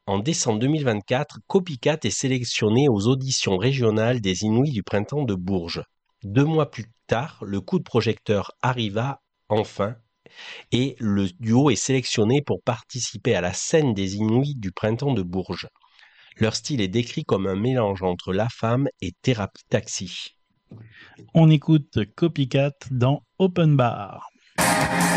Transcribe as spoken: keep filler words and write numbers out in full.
En décembre deux mille vingt-quatre, Copycat est sélectionné aux auditions régionales des Inouïs du Printemps de Bourges. Deux mois plus tard, le coup de projecteur arriva enfin et le duo est sélectionné pour participer à la scène des Inouïs du Printemps de Bourges. Leur style est décrit comme un mélange entre La Fame et Thérapie Taxi. On écoute Copycat dans Open Bar.